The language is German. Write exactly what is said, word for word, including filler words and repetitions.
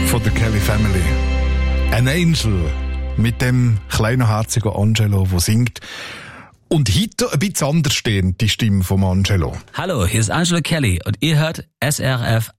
von der Kelly Family. An Angel mit dem kleinen herzigen Angelo, der singt. Und heute ein bisschen anders stehend, die Stimme von Angelo. Hallo, hier ist Angelo Kelly und ihr hört S R F